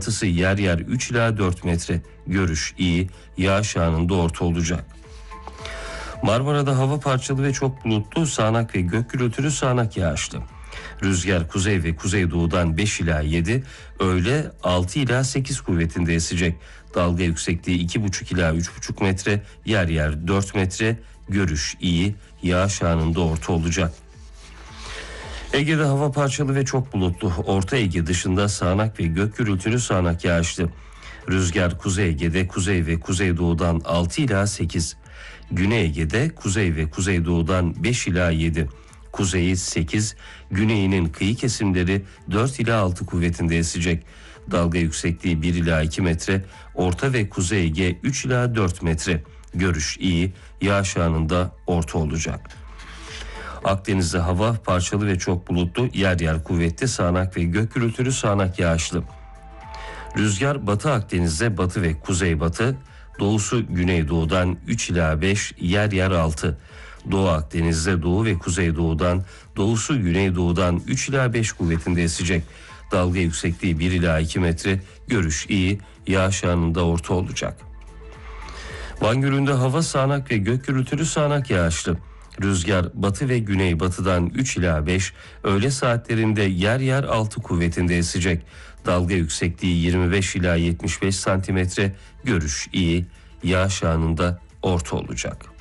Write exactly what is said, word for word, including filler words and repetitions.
batısı yer yer üç ila dört metre. Görüş iyi, yağış anında orta olacak. Marmara'da hava parçalı ve çok bulutlu, sağanak ve gök gürültülü, sağanak yağışlı. Rüzgar kuzey ve kuzeydoğudan beş ila yedi, öğle altı ila sekiz kuvvetinde esecek. Dalga yüksekliği iki buçuk ila üç buçuk metre, yer yer dört metre. Görüş iyi, yağış anında orta olacak. Ege'de hava parçalı ve çok bulutlu. Orta Ege dışında sağanak ve gök gürültülü, sağanak yağışlı. Rüzgar Kuzey Ege'de kuzey ve kuzeydoğudan altı ila sekiz. Güney Ege'de kuzey ve kuzeydoğudan beş ila yedi. Kuzeyi sekiz, güneyinin kıyı kesimleri dört ila altı kuvvetinde esecek. Dalga yüksekliği bir ila iki metre, Orta ve Kuzey Ege üç ila dört metre. Görüş iyi, yağış anında orta olacak. Akdeniz'de hava parçalı ve çok bulutlu, yer yer kuvvetli, sağanak ve gök gürültülü, sağanak yağışlı. Rüzgar Batı Akdeniz'de batı ve kuzeybatı, doğusu güneydoğudan üç ila beş, yer yer altı. Doğu Akdeniz'de doğu ve kuzeydoğudan, doğusu güneydoğudan üç ila beş kuvvetinde esecek. Dalga yüksekliği bir ila iki metre, görüş iyi, yağış anında orta olacak. Van Gölü'nde hava sağanak ve gök gürültülü, sağanak yağışlı. Rüzgar batı ve güneybatıdan üç ila beş, öğle saatlerinde yer yer altı kuvvetinde esecek. Dalga yüksekliği yirmi beş ila yetmiş beş santimetre, görüş iyi, yağış anında orta olacak.